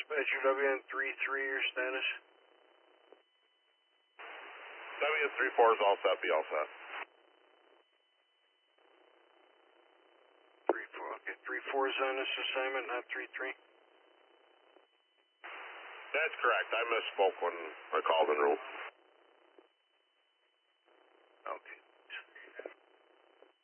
Badger WN33, your status? WN34 is all set, be all set. 3-4, okay. 3-4 is on this assignment, not 3-3? That's correct. I misspoke when I called en route.